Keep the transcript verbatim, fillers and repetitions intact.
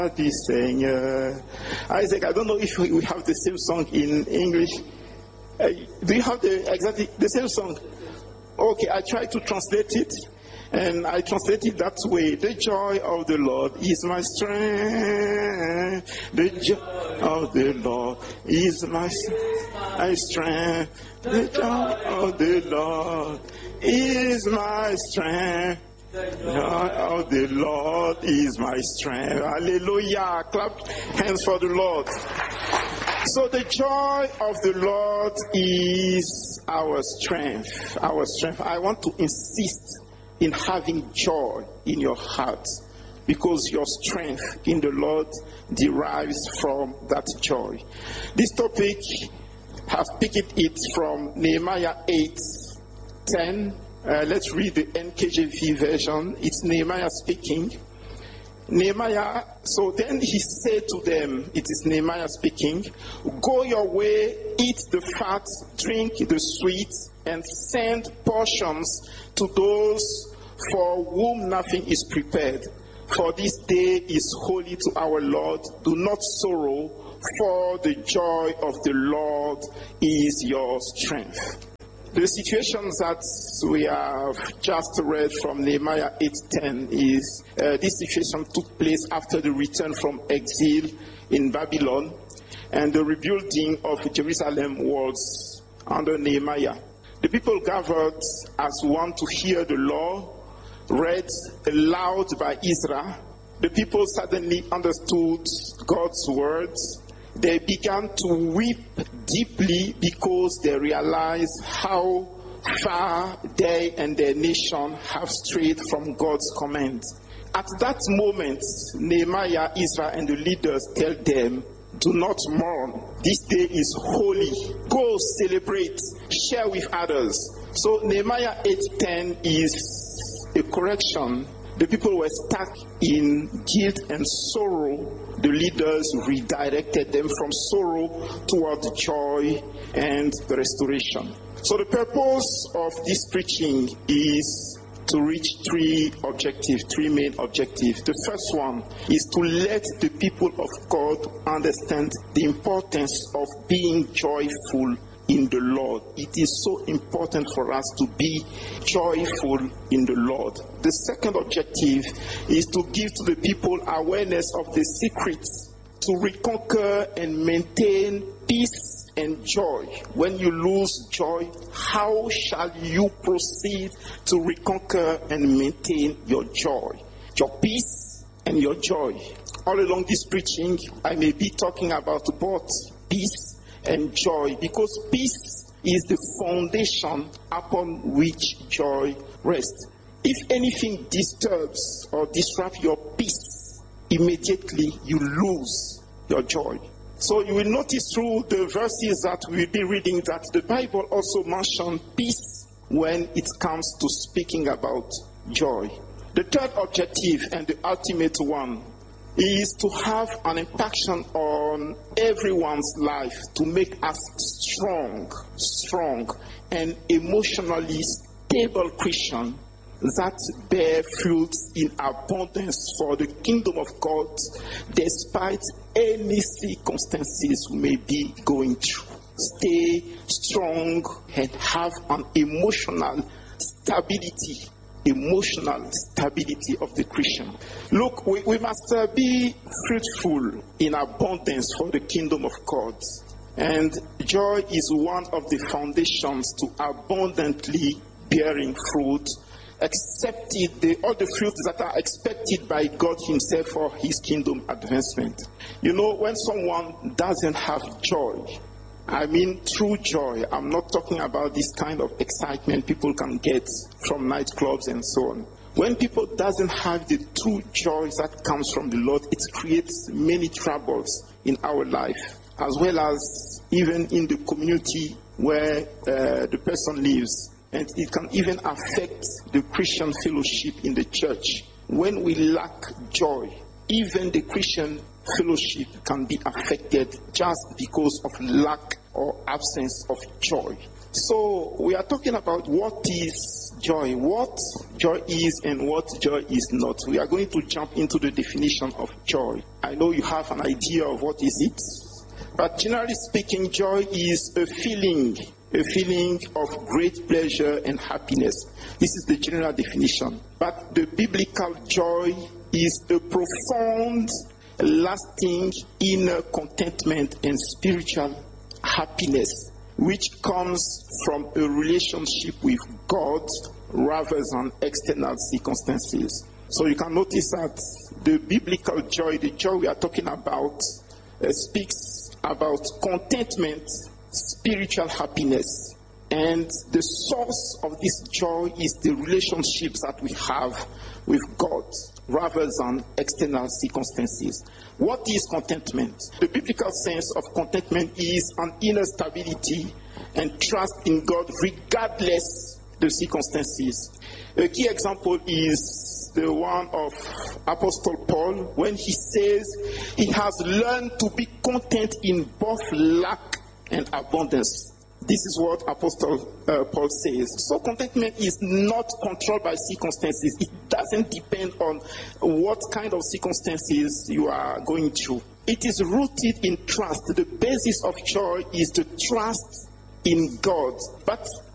This Seigneur. Isaac, I don't know if we have the same song in English. Uh, do you have the exactly the same song? Okay, I try to translate it, and I translate it that way. The joy of the Lord is my strength. The joy of the Lord is my, my strength. The joy of the Lord is my strength. The joy of the Lord is my strength. Hallelujah. Clap hands for the Lord. So the joy of the Lord is our strength. Our strength. I want to insist in having joy in your heart, because your strength in the Lord derives from that joy. This topic, I've picked it from Nehemiah eight ten. Uh, let's read the N K J V version. It's Nehemiah speaking. Nehemiah, so then he said to them, it is Nehemiah speaking, go your way, eat the fat, drink the sweet, and send portions to those for whom nothing is prepared. For this day is holy to our Lord. Do not sorrow, for the joy of the Lord is your strength. The situations that we have just read from Nehemiah eight ten is, uh, this situation took place after the return from exile in Babylon, and the rebuilding of Jerusalem was under Nehemiah. The people gathered as one to hear the law read aloud by Ezra. The people suddenly understood God's words. They began to weep deeply because they realized how far they and their nation have strayed from God's command. At that moment, Nehemiah, Ezra, and the leaders tell them, do not mourn. This day is holy. Go celebrate. Share with others. So Nehemiah eight ten is a correction. The people were stuck in guilt and sorrow. The leaders redirected them from sorrow toward joy and restoration. So the purpose of this preaching is to reach three objectives, three main objectives. The first one is to let the people of God understand the importance of being joyful in the Lord. It is so important for us to be joyful in the Lord. The second objective is to give to the people awareness of the secrets to reconquer and maintain peace and joy. When you lose joy, how shall you proceed to reconquer and maintain your joy, your peace and your joy? All along this preaching, I may be talking about both peace and joy, because peace is the foundation upon which joy rests. If anything disturbs or disrupts your peace, immediately you lose your joy. So you will notice through the verses that we'll be reading that the Bible also mentions peace when it comes to speaking about joy. The third objective and the ultimate one is to have an impact on everyone's life, to make us strong, strong, and emotionally stable Christians that bear fruits in abundance for the kingdom of God, despite any circumstances we may be going through. Stay strong and have an emotional stability. Emotional stability of the Christian. Look, we, we must uh, be fruitful in abundance for the kingdom of God. And joy is one of the foundations to abundantly bearing fruit, accepted the, all the fruits that are expected by God himself for his kingdom advancement. You know, when someone doesn't have joy, I mean true joy. I'm not talking about this kind of excitement people can get from nightclubs and so on. When people doesn't have the true joy that comes from the Lord, it creates many troubles in our life, as well as even in the community where uh, the person lives. And it can even affect the Christian fellowship in the church. When we lack joy, even the Christian fellowship can be affected just because of lack or absence of joy. So we are talking about what is joy, what joy is and what joy is not. We are going to jump into the definition of joy. I know you have an idea of what is it, but generally speaking, joy is a feeling, a feeling of great pleasure and happiness. This is the general definition. But the biblical joy is a profound, lasting inner contentment and spiritual happiness, which comes from a relationship with God rather than external circumstances. So you can notice that the biblical joy, the joy we are talking about, uh, speaks about contentment, spiritual happiness. And the source of this joy is the relationships that we have with God rather than external circumstances. What is contentment? The biblical sense of contentment is an inner stability and trust in God regardless the circumstances. A key example is the one of Apostle Paul when he says he has learned to be content in both lack and abundance. This is what Apostle uh, Paul says. So contentment is not controlled by circumstances. It doesn't depend on what kind of circumstances you are going through. It is rooted in trust. The basis of joy is the trust in God. But